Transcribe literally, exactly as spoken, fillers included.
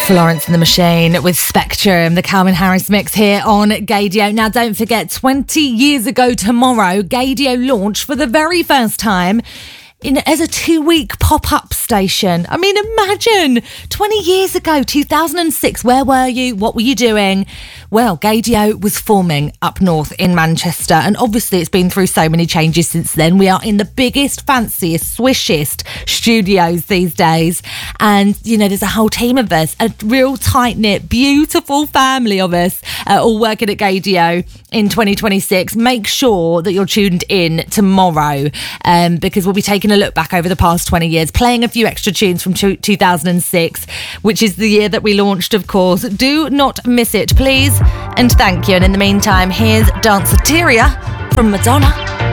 Florence and the Machine with Spectrum, the Calvin Harris mix here on Gaydio. Now, don't forget, twenty years ago tomorrow, Gaydio launched for the very first time in as a two-week pop-up station. I mean, imagine, twenty years ago, two thousand six, where were you? What were you doing? Well, Gaydio was forming up north in Manchester, and obviously it's been through so many changes since then. We are in the biggest, fanciest, swishest studios these days, and, you know, there's a whole team of us, a real tight-knit, beautiful family of us, uh, all working at Gaydio in twenty twenty-six. Make sure that you're tuned in tomorrow, um, because we'll be taking a look back over the past twenty years, playing a few extra tunes from two thousand six, which is the year that we launched, of course. Do not miss it, please, and thank you. And in the meantime, here's Danceteria from Madonna.